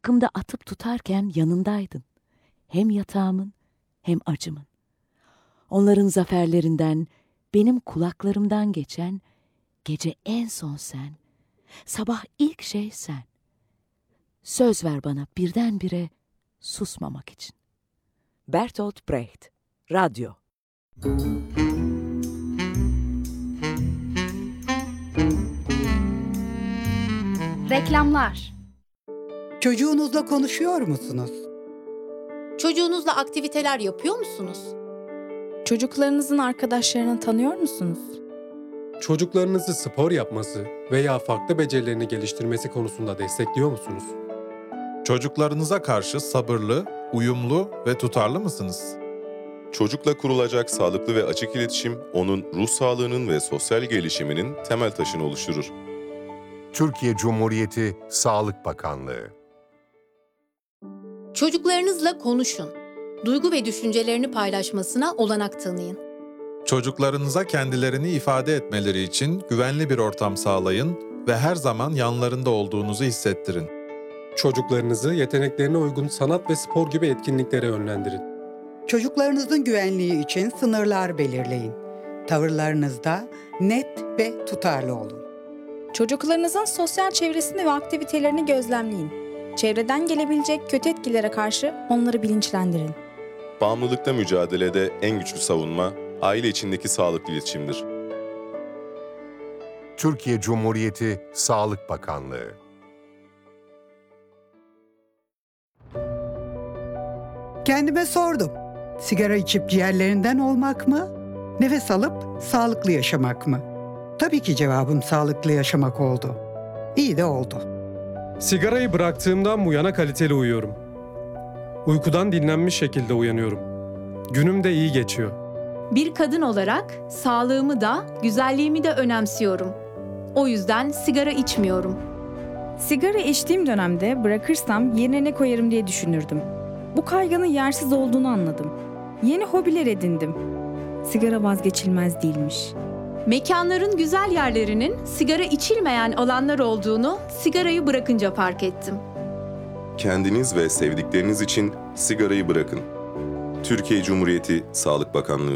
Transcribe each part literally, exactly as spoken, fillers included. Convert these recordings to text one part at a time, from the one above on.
hakkımda atıp tutarken yanındaydın. Hem yatağımın hem acımın. Onların zaferlerinden, benim kulaklarımdan geçen, gece en son sen, sabah ilk şey sen. Söz ver bana birdenbire susmamak için. Bertolt Brecht, Radyo. Reklamlar. Çocuğunuzla konuşuyor musunuz? Çocuğunuzla aktiviteler yapıyor musunuz? Çocuklarınızın arkadaşlarını tanıyor musunuz? Çocuklarınızı spor yapması veya farklı becerilerini geliştirmesi konusunda destekliyor musunuz? Çocuklarınıza karşı sabırlı, uyumlu ve tutarlı mısınız? Çocukla kurulacak sağlıklı ve açık iletişim, onun ruh sağlığının ve sosyal gelişiminin temel taşını oluşturur. Türkiye Cumhuriyeti Sağlık Bakanlığı. Çocuklarınızla konuşun. Duygu ve düşüncelerini paylaşmasına olanak tanıyın. Çocuklarınıza kendilerini ifade etmeleri için güvenli bir ortam sağlayın ve her zaman yanlarında olduğunuzu hissettirin. Çocuklarınızı yeteneklerine uygun sanat ve spor gibi etkinliklere yönlendirin. Çocuklarınızın güvenliği için sınırlar belirleyin. Tavırlarınızda net ve tutarlı olun. Çocuklarınızın sosyal çevresini ve aktivitelerini gözlemleyin. Çevreden gelebilecek kötü etkilere karşı onları bilinçlendirin. Bağımlılıkla mücadelede en güçlü savunma, aile içindeki sağlıklı iletişimdir. Türkiye Cumhuriyeti Sağlık Bakanlığı. Kendime sordum. Sigara içip ciğerlerinden olmak mı? Nefes alıp sağlıklı yaşamak mı? Tabii ki cevabım sağlıklı yaşamak oldu. İyi de oldu. Sigarayı bıraktığımdan bu yana kaliteli uyuyorum. Uykudan dinlenmiş şekilde uyanıyorum. Günüm de iyi geçiyor. Bir kadın olarak sağlığımı da, güzelliğimi de önemsiyorum. O yüzden sigara içmiyorum. Sigara içtiğim dönemde bırakırsam yerine ne koyarım diye düşünürdüm. Bu kaygının yersiz olduğunu anladım. Yeni hobiler edindim. Sigara vazgeçilmez değilmiş. Mekanların güzel yerlerinin sigara içilmeyen alanlar olduğunu sigarayı bırakınca fark ettim. Kendiniz ve sevdikleriniz için sigarayı bırakın. Türkiye Cumhuriyeti Sağlık Bakanlığı.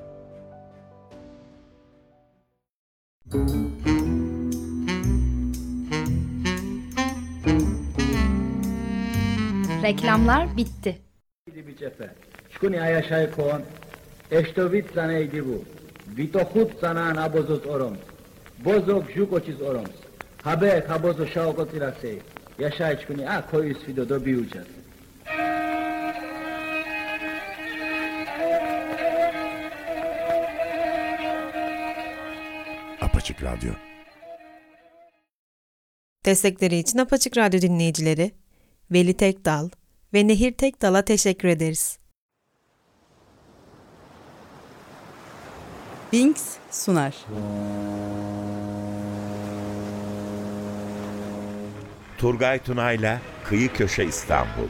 Reklamlar bitti. Şkuni ayaşay kon, eştovit zaneydi bu. Vitohut zanan abozot orom. Bozok jukoçiz orom. Habe kabozo şaokotirasey. Yaşay şkuni a koyus video do biucas. Apaçık Radyo. Destekleri için Apaçık Radyo dinleyicileri Veli Tekdal ve Nehir Tekdal'a teşekkür ederiz. Binks sunar. Turgay Tunay'la Kıyı Köşe İstanbul.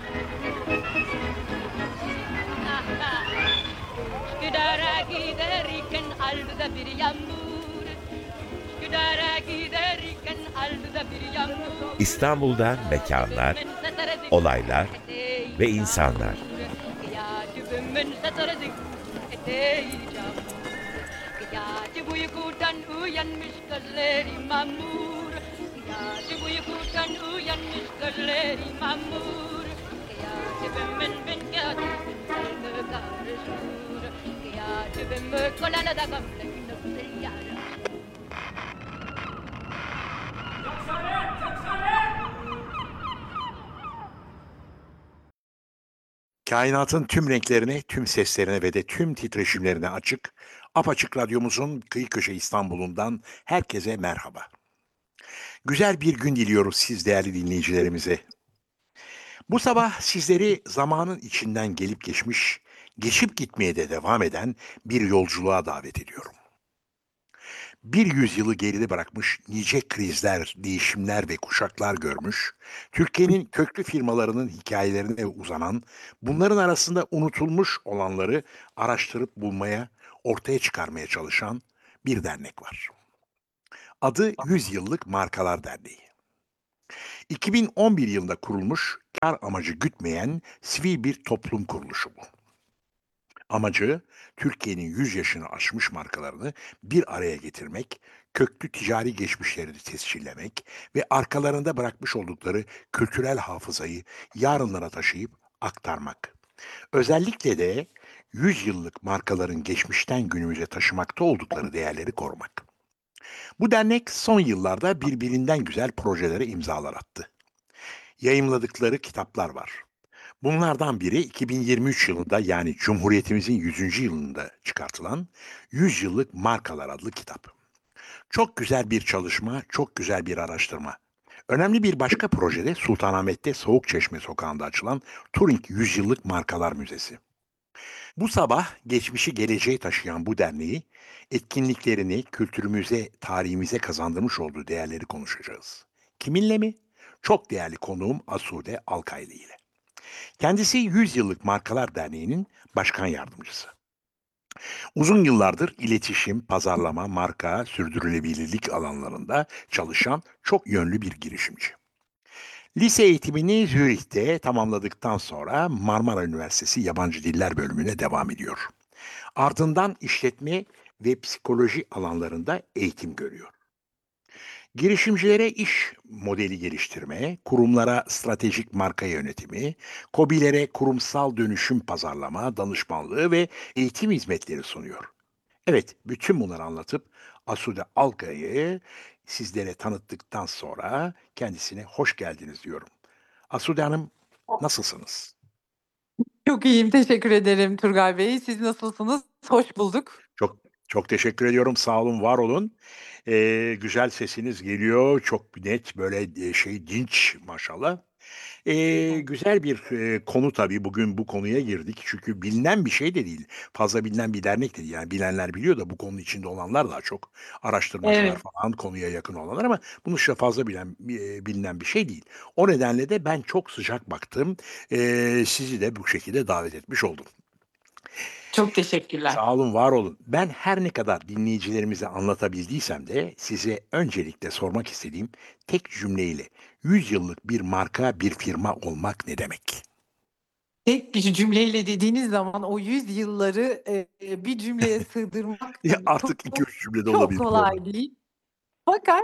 İstanbul'dan mekanlar, olaylar ve insanlar. Kainatın tüm renklerine, tüm seslerine ve de tüm titreşimlerine açık, Apaçık Radyomuzun Kıyı Köşe İstanbul'undan herkese merhaba. Güzel bir gün diliyoruz siz değerli dinleyicilerimize. Bu sabah sizleri zamanın içinden gelip geçmiş, geçip gitmeye de devam eden bir yolculuğa davet ediyorum. Bir yüzyılı geride bırakmış nice krizler, değişimler ve kuşaklar görmüş, Türkiye'nin köklü firmalarının hikayelerine uzanan, bunların arasında unutulmuş olanları araştırıp bulmaya, ortaya çıkarmaya çalışan bir dernek var. Adı Yüzyıllık Markalar Derneği. iki bin on bir yılında kurulmuş, kar amacı gütmeyen sivil bir toplum kuruluşu bu. Amacı Türkiye'nin yüz yaşını aşmış markalarını bir araya getirmek, köklü ticari geçmişlerini tescillemek ve arkalarında bırakmış oldukları kültürel hafızayı yarınlara taşıyıp aktarmak. Özellikle de yüz yıllık markaların geçmişten günümüze taşımakta oldukları değerleri korumak. Bu dernek son yıllarda birbirinden güzel projelere imzalar attı. Yayımladıkları kitaplar var. Bunlardan biri iki bin yirmi üç yılında, yani Cumhuriyetimizin yüzüncü yılında çıkartılan yüz Yıllık Markalar adlı kitap. Çok güzel bir çalışma, çok güzel bir araştırma. Önemli bir başka projede Sultanahmet'te Soğukçeşme Sokağı'nda açılan Turing yüz Yıllık Markalar Müzesi. Bu sabah geçmişi geleceğe taşıyan bu derneği, etkinliklerini, kültürümüze, tarihimize kazandırmış olduğu değerleri konuşacağız. Kiminle mi? Çok değerli konuğum Asude Alkaylı ile. Kendisi yüz Yıllık Markalar Derneği'nin başkan yardımcısı. Uzun yıllardır iletişim, pazarlama, marka, sürdürülebilirlik alanlarında çalışan çok yönlü bir girişimci. Lise eğitimini Zürih'te tamamladıktan sonra Marmara Üniversitesi Yabancı Diller Bölümüne devam ediyor. Ardından işletme ve psikoloji alanlarında eğitim görüyor. Girişimcilere iş modeli geliştirme, kurumlara stratejik marka yönetimi, KOBİ'lere kurumsal dönüşüm pazarlama, danışmanlığı ve eğitim hizmetleri sunuyor. Evet, bütün bunları anlatıp Asude Alkay'ı sizlere tanıttıktan sonra kendisine hoş geldiniz diyorum. Asude Hanım, nasılsınız? Çok iyiyim, teşekkür ederim Turgay Bey. Siz nasılsınız? Hoş bulduk. Çok çok teşekkür ediyorum. Sağ olun, var olun. Eee, güzel sesiniz geliyor. Çok net, böyle, eee, şey, dinç maşallah. Eee, güzel bir, eee, konu tabii. Bugün bu konuya girdik. Çünkü bilinen bir şey de değil. Fazla bilinen bir dernek de değil. Yani bilenler biliyor da bu konunun içinde olanlar daha çok. Araştırmacılar Evet. falan, konuya yakın olanlar, ama bunun dışında fazla bilen eee, bilinen bir şey değil. O nedenle de ben çok sıcak baktım. Eee, sizi de bu şekilde davet etmiş oldum. Çok teşekkürler. Sağ olun, var olun. Ben her ne kadar dinleyicilerimize anlatabildiysem de size öncelikle sormak istediğim tek cümleyle yüz yıllık bir marka, bir firma olmak ne demek? Tek bir cümleyle dediğiniz zaman o yüz yılları, eee, bir cümleye sığdırmak Ya, tabii çok artık iki üç cümlede çok olabilir, doğru. kolay değil. Fakat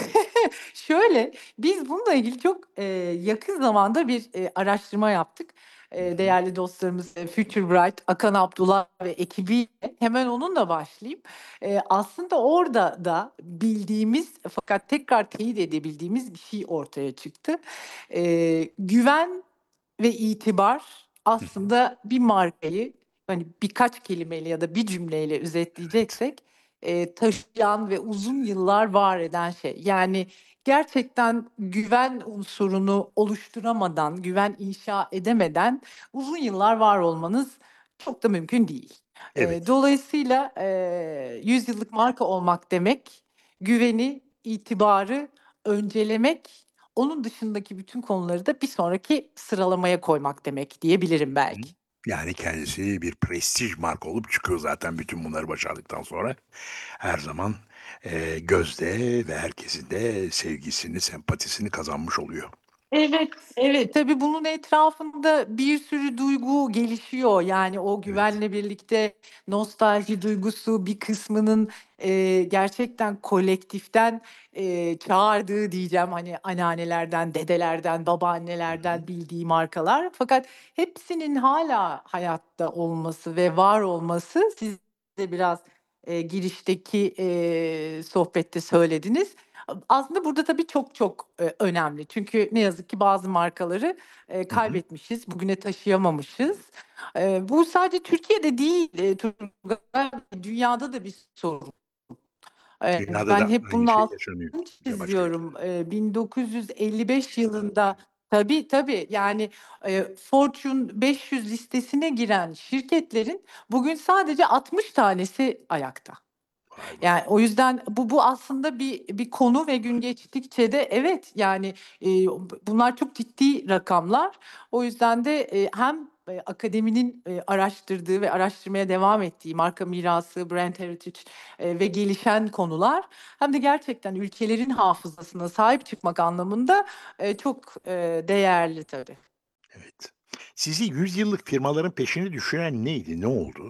şöyle, biz bununla ilgili çok, eee, yakın zamanda bir, eee, araştırma yaptık. Eee, değerli dostlarımız, eee, Futurebright, Akan Abdullah ve ekibiyle. Hemen onunla başlayayım. Eee, aslında orada da bildiğimiz fakat tekrar teyit edebildiğimiz bir şey ortaya çıktı. Eee, güven ve itibar aslında bir markayı, hani, birkaç kelimeyle ya da bir cümleyle özetleyeceksek, eee, taşıyan ve uzun yıllar var eden şey. Yani gerçekten güven unsurunu oluşturamadan, güven inşa edemeden uzun yıllar var olmanız çok da mümkün değil. Evet. Eee, dolayısıyla, eee, yüz yıllık marka olmak demek, güveni, itibarı öncelemek, onun dışındaki bütün konuları da bir sonraki sıralamaya koymak demek diyebilirim Hı hı. belki. Yani kendisi bir prestij marka olup çıkıyor zaten bütün bunları başardıktan sonra. Her zaman, eee, gözde ve herkesin de sevgisini, sempatisini kazanmış oluyor. Evet, evet. Tabii bunun etrafında bir sürü duygu gelişiyor. Yani o Evet. güvenle birlikte nostalji duygusu bir kısmının, eee, gerçekten kolektiften, eee, çağırdığı diyeceğim, hani, anneannelerden, dedelerden, Hı hı. babaannelerden bildiği markalar. Fakat hepsinin hâlâ hayatta olması ve var olması, siz de biraz, eee, girişteki, eee, sohbette söylediniz. A aslında burada tabii çok çok, eee, önemli. Çünkü ne yazık ki bazı markaları, eee, Hı hı. kaybetmişiz, bugüne taşıyamamışız. Eee, bu sadece Türkiye'de değil, eee, Turgay Bey, dünyada da bir sorun. Eee, Dünyada ben da hep aynı bunun şey altını yaşanıyor yavaş yavaş. çiziyorum. Eee, bin dokuz yüz elli beş yılında Tabii, tabii. Yani, eee, Fortune beş yüz listesine giren şirketlerin bugün sadece altmış tanesi ayakta. Yani o yüzden bu bu aslında bir bir konu ve gün geçtikçe de evet, yani, eee, bunlar çok ciddi rakamlar. O yüzden de, eee, hem, eee, akademinin, eee, araştırdığı ve araştırmaya devam ettiği marka mirası, brand heritage, eee, ve gelişen konular hem de gerçekten ülkelerin hafızasına sahip çıkmak anlamında, eee, çok, eee, değerli tabii. Evet. Sizi yüz yıllık firmaların peşine düşüren neydi? Ne oldu?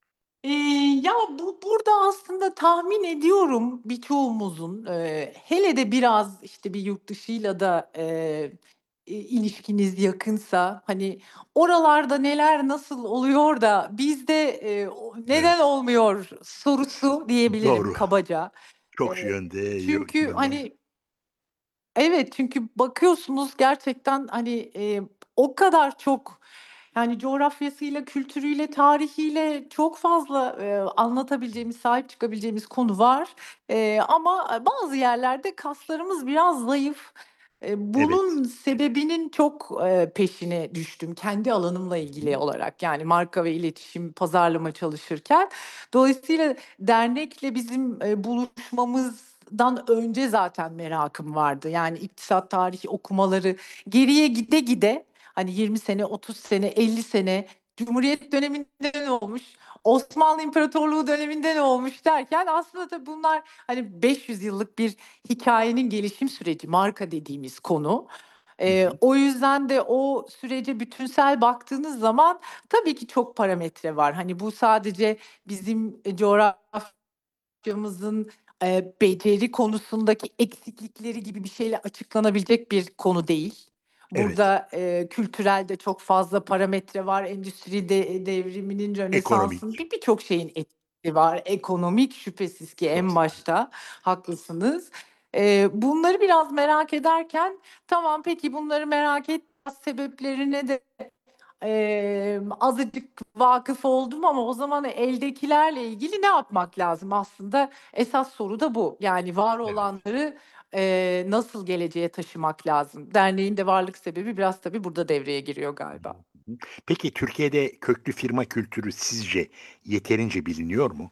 Eee, ya, bu burada aslında tahmin ediyorum birçoğumuzun, eee, hele de biraz, işte, bir yurt dışıyla da, eee, i ilişkiniz yakınsa, hani, oralarda neler nasıl oluyor da bizde, eee, o Evet. neden olmuyor sorusu diyebilirim Doğru. kabaca. Çok Eee, yönde, yo çünkü, yönde. hani Evet, çünkü bakıyorsunuz gerçekten, hani, eee, o kadar çok, yani, coğrafyasıyla, kültürüyle, tarihiyle çok fazla, eee, anlatabileceğimiz, sahip çıkabileceğimiz konu var. Eee, ama, eee, bazı yerlerde kaslarımız biraz zayıf. Eee, Evet. bunun sebebinin çok, eee, peşine düştüm kendi alanımla ilgili olarak, yani, marka ve iletişim, pazarlama çalışırken. Dolayısıyla dernekle bizim, eee, buluşmamızdan önce zaten merakım vardı. Yani, iktisat tarihi okumaları geriye gide gide, hani, yirmi sene, otuz sene, elli sene, Cumhuriyet döneminde ne olmuş, Osmanlı İmparatorluğu döneminde ne olmuş derken aslında tabii bunlar, hani, beş yüz yıllık bir hikâyenin gelişim süreci, marka dediğimiz konu. Hı Eee, hı. o yüzden de o sürece bütünsel baktığınız zaman tabii ki çok parametre var. Hani, bu sadece bizim, eee, coğrafyamızın, eee, beceri konusundaki eksiklikleri gibi bir şeyle açıklanabilecek bir konu değil. Evet. Burada, eee, kültürel de çok fazla parametre var. Endüstri de devriminin, Rönesans'ın, Ekonomik. bir birçok şeyin etkisi var. Ekonomik şüphesiz ki Çok en fazla. başta, haklısınız. Eee, bunları biraz merak ederken, tamam, peki bunları merak et sebeplerine de, emm, azıcık vakıf oldum ama o zaman eldekilerle ilgili ne yapmak lazım? Aslında esas soru da bu. Yani, var Evet. olanları, eee, nasıl geleceğe taşımak lazım? Derneğin de varlık sebebi biraz tabii burada devreye giriyor Hı hı. galiba. Hı hı. Peki Türkiye'de köklü firma kültürü sizce yeterince biliniyor mu?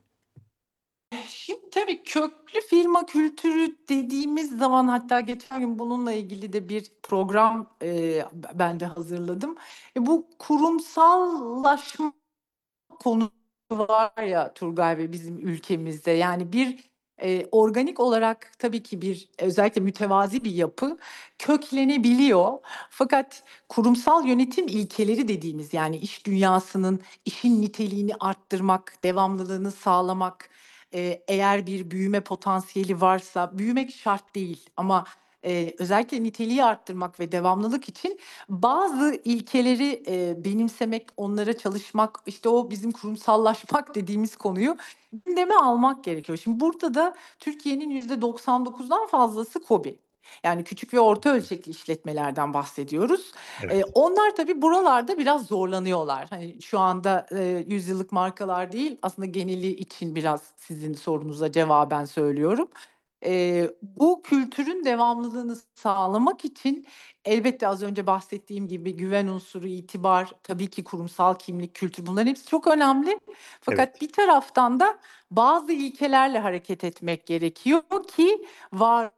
Şimdi tabii köklü firma kültürü dediğimiz zaman hatta geçen gün bununla ilgili de bir program, eee, be ben de hazırladım. E, bu kurumsallaşma konusu var ya Turgay Bey bizim ülkemizde. Yani bir, eee, organik olarak tabii ki bir özellikle mütevazi bir yapı köklenebiliyor. Fakat kurumsal yönetim ilkeleri dediğimiz, yani iş dünyasının işin niteliğini arttırmak, devamlılığını sağlamak, eee, eğer bir büyüme potansiyeli varsa, büyümek şart değil ama, eee, özellikle niteliği arttırmak ve devamlılık için bazı ilkeleri, eee, benimsemek, onlara çalışmak, işte, o bizim kurumsallaşmak dediğimiz konuyu gündeme almak gerekiyor. Şimdi burada da Türkiye'nin yüzde doksan dokuzdan fazlası KOBİ. Yani küçük ve orta ölçekli işletmelerden bahsediyoruz. Evet. Eee, onlar tabii buralarda biraz zorlanıyorlar. Hani, şu anda, eee, yüz yıllık markalar değil, aslında geneli için biraz sizin sorunuza cevaben söylüyorum. Eee, bu kültürün devamlılığını sağlamak için elbette az önce bahsettiğim gibi güven unsuru, itibar, tabii ki kurumsal kimlik, kültür bunların hepsi çok önemli. Fakat Evet. bir taraftan da bazı ilkelerle hareket etmek gerekiyor ki var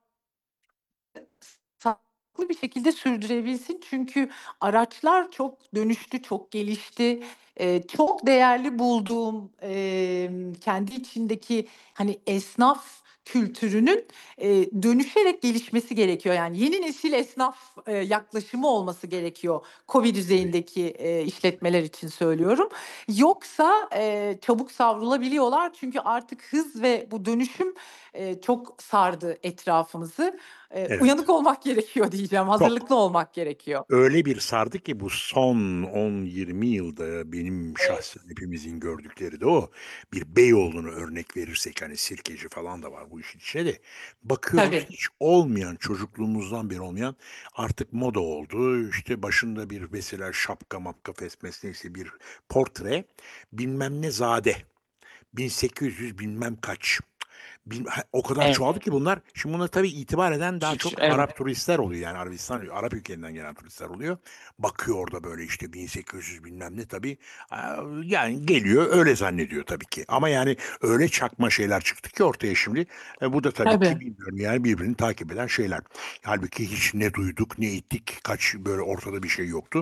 sağlıklı bir şekilde sürdürebilsin. Çünkü araçlar çok dönüştü, çok gelişti. Eee, çok değerli bulduğum, emm, kendi içindeki, hani, esnaf kültürünün, eee, dönüşerek gelişmesi gerekiyor. Yani yeni nesil esnaf, eee, yaklaşımı olması gerekiyor KOBİ Tabii. düzeyindeki, eee, işletmeler için söylüyorum. Yoksa, eee, çabuk savrulabiliyorlar çünkü artık hız ve bu dönüşüm, eee, çok sardı etrafımızı. Eee, Evet. uyanık olmak gerekiyor diyeceğim, Çok. hazırlıklı olmak gerekiyor. Öyle bir sardı ki bu son on yirmi yılda benim şahsen hepimizin gördükleri de o. Bir Beyoğlu'nu örnek verirsek, hani, Sirkeci falan da var bu işin içine de. Bakıyoruz Tabii. hiç olmayan, çocukluğumuzdan beri olmayan artık moda oldu. İşte, başında bir mesela şapka mapka fesmes neyse bir portre, bilmem ne zade, bin sekiz yüz bilmem kaç. Bil- ha- O kadar Evet. çoğaldı ki bunlar. Şimdi bunlar tabii itibar eden daha çok Evet. Arap turistler oluyor. Yani Arabistan, Arap ülkelerinden gelen turistler oluyor. Bakıyor orada böyle işte bin sekiz yüz bilmem ne tabii. Aa, Yani geliyor öyle zannediyor tabii ki. Ama yani öyle çakma şeyler çıktı ki ortaya şimdi. E, bu da tabii ki Tabii. bilmiyorum yani birbirini takip eden şeyler. Halbuki hiç ne duyduk ne ettik. Kaç böyle ortada bir şey yoktu.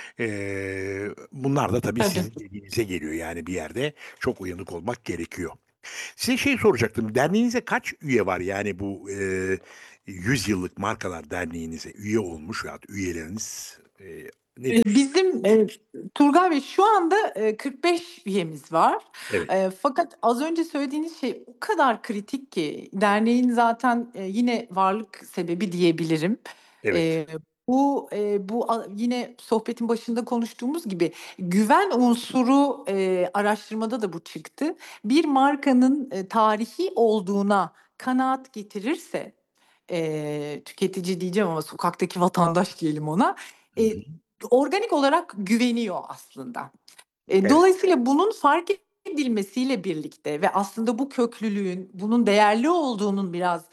Ee, bunlar da tabii Tabii. sizin dediğinize geliyor yani bir yerde çok uyanık olmak gerekiyor. Size şey soracaktım. Derneğinize kaç üye var? Yani bu e, yüz yıllık Markalar Derneğinize üye olmuş ya üyeleriniz e, E, nedir? Bizim e, Turgay Bey şu anda e, kırk beş üyemiz var. Evet. E, fakat az önce söylediğiniz şey o kadar kritik ki derneğin zaten e, yine varlık sebebi diyebilirim. Evet. E, bu e, bu a- yine sohbetin başında konuştuğumuz gibi güven unsuru e, araştırmada da bu çıktı. Bir markanın e, tarihi olduğuna kanaat getirirse e, tüketici diyeceğim ama sokaktaki vatandaş diyelim ona. Hı E, hı. Organik olarak güveniyor aslında. E, Evet. dolayısıyla bunun fark edilmesiyle birlikte ve aslında bu köklülüğün, bunun değerli olduğunun biraz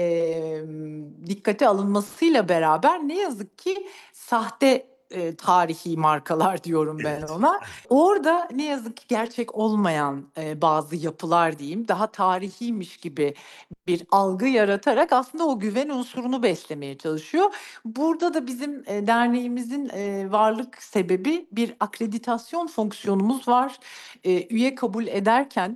e, dikkate alınmasıyla beraber ne yazık ki sahte e, tarihi markalar diyorum ben Evet. ona. Orada ne yazık ki gerçek olmayan e, bazı yapılar diyeyim, daha tarihiymiş gibi bir algı yaratarak aslında o güven unsurunu beslemeye çalışıyor. Burada da bizim e, derneğimizin e, varlık sebebi bir akreditasyon fonksiyonumuz var. E, üye kabul ederken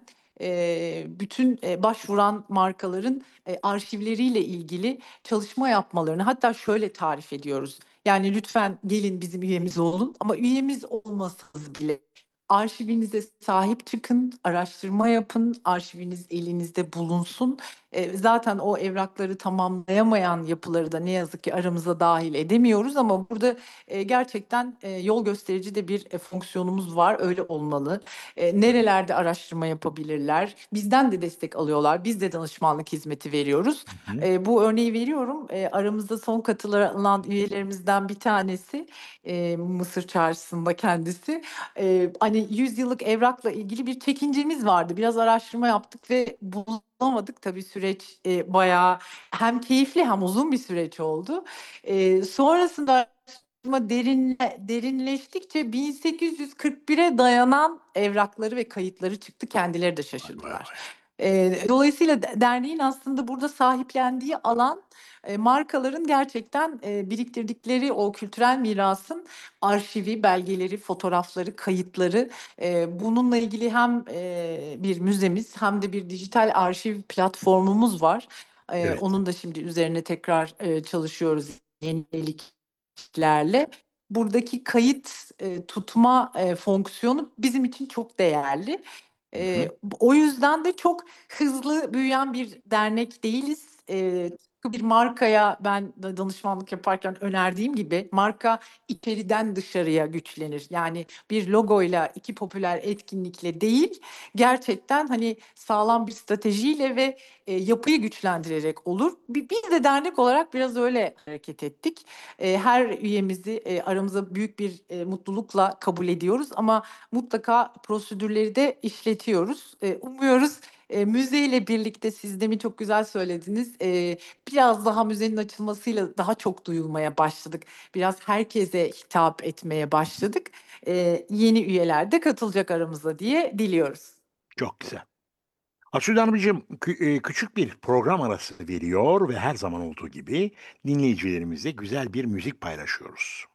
e, bütün e, başvuran markaların e, arşivleriyle ilgili çalışma yapmalarını hatta şöyle tarif ediyoruz. Yani lütfen gelin bizim üyemiz olun ama üyemiz olmasanız bile arşivinize sahip çıkın, araştırma yapın, arşiviniz elinizde bulunsun. E, zaten o evrakları tamamlayamayan yapıları da ne yazık ki aramıza dahil edemiyoruz ama burada e, gerçekten e, yol gösterici de bir e, fonksiyonumuz var, öyle olmalı. E, nerelerde araştırma yapabilirler? Bizden de destek alıyorlar, biz de danışmanlık hizmeti veriyoruz. Hı hı. E, bu örneği veriyorum, e, aramızda son katılan üyelerimizden bir tanesi, e, Mısır Çarşısı'nda kendisi. E, hani yüz yıllık evrakla ilgili bir çekincemiz vardı. Biraz araştırma yaptık ve bulamadık. Tabii süreç e, bayağı hem keyifli hem uzun bir süreç oldu. E, sonrasında araştırma derinle, derinleştikçe bin sekiz yüz kırk bire dayanan evrakları ve kayıtları çıktı. Kendileri de Vay vay şaşırdılar. vay. E, dolayısıyla de- derneğin aslında burada sahiplendiği alan e, markaların gerçekten e, biriktirdikleri o kültürel mirasın arşivi, belgeleri, fotoğrafları, kayıtları. E, bununla ilgili hem e, bir müzemiz hem de bir dijital arşiv platformumuz var. E, Evet. onun da şimdi üzerine tekrar e, çalışıyoruz yeniliklerle. Buradaki kayıt e, tutma e, fonksiyonu bizim için çok değerli. Hı hı. E, o yüzden de çok hızlı büyüyen bir dernek değiliz. E, bir markaya ben da danışmanlık yaparken önerdiğim gibi marka içeriden dışarıya güçlenir. Yani bir logoyla, iki popüler etkinlikle değil, gerçekten hani sağlam bir stratejiyle ve e, yapıyı güçlendirerek olur. Bi- Biz de dernek olarak biraz öyle hareket ettik. E, her üyemizi e, aramıza büyük bir e, mutlulukla kabul ediyoruz ama mutlaka prosedürleri de işletiyoruz. E, umuyoruz e, müzeyle birlikte siz demin çok güzel söylediniz. E, biraz daha müzenin açılmasıyla daha çok duyulmaya başladık. Biraz herkese hitap etmeye başladık. E, yeni üyeler de katılacak aramıza diye diliyoruz. Çok güzel. Asude Hanımcığım kü- e, küçük bir program arası veriyor ve her zaman olduğu gibi dinleyicilerimizle güzel bir müzik paylaşıyoruz.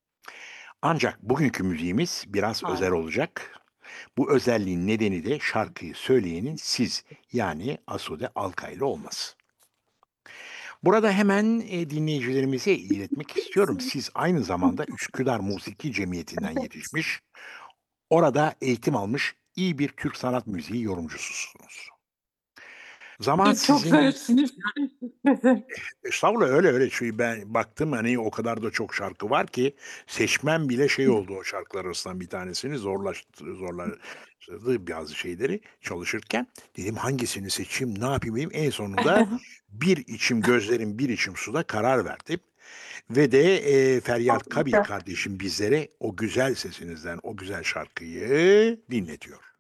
Ancak bugünkü müziğimiz biraz özel Harika. olacak. Bu özelliğin nedeni de şarkıyı söyleyenin siz yani Asude Alkaylı olması. Burada hemen e, dinleyicilerimize iletmek istiyorum. Siz aynı zamanda Üsküdar Musiki Cemiyeti'nden yetişmiş, orada eğitim almış iyi bir Türk sanat müziği yorumcususunuz. Zaman Siz çok sizin... zarifsiniz. Estağfurullah öyle öyle. Çünkü ben baktım hani o kadar da çok şarkı var ki seçmem bile şey oldu o şarkılar arasından bir tanesini zorlaştı, zorlaştırdı bazı şeyleri çalışırken. Dedim hangisini seçeyim, ne yapayım diyeyim. En sonunda bir içim gözlerim bir içim suda karar verdim. Ve de e, Feryal Kabil kardeşim bizlere o güzel sesinizden o güzel şarkıyı dinletiyor.